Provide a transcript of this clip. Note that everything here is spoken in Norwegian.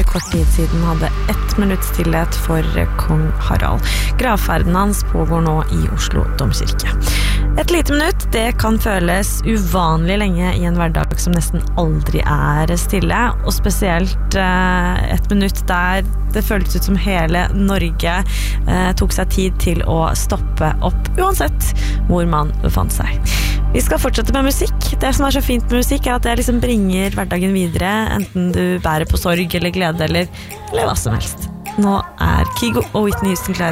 kort tid siden hadde 1 minutts stillhet for kong Harald. Gravferden hans pågår nå i Oslo domkirke. Et lite minutt, det kan føles uvanlig lenge i en hverdag som nesten aldri stille, og spesielt 1 minutt der det føltes ut som hele Norge tok seg tid til å stoppe opp, uansett hvor man befant seg. Vi skal fortsette med musikk. Det som så fint med musikk at det liksom bringer hverdagen videre, enten du bærer på sorg eller glede eller hva som helst. Nå Kygo og Whitney Houston klare